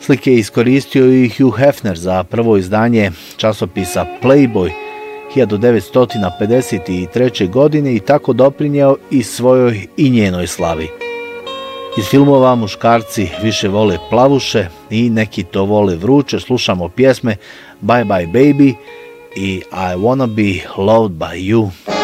Slike je iskoristio i Hugh Hefner za prvo izdanje časopisa Playboy 1953. godine i tako doprinjeo i svojoj i njenoj slavi. Iz filmova Muškarci više vole plavuše i Neki to vole vruće slušamo pjesme Bye Bye Baby i I Wanna Be Loved By You.